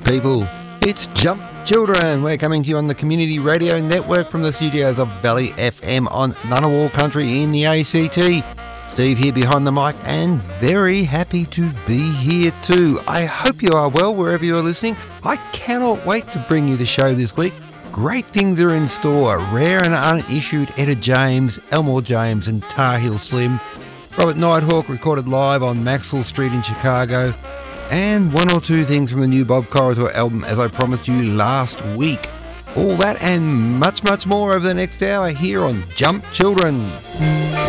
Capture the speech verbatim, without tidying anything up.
people? It's Jump Children. We're coming to you on the Community Radio Network from the studios of Valley F M on Ngunnawal Country in the A C T. Steve here behind the mic and very happy to be here too. I hope you are well wherever you're listening. I cannot wait to bring you the show this week. Great things are in store. Rare and unissued Etta James, Elmore James and Tar Heel Slim. Robert Nighthawk recorded live on Maxwell Street in Chicago. And one or two things from the new Bob Corridor album, as I promised you last week. All that and much, much more over the next hour here on Jump Children.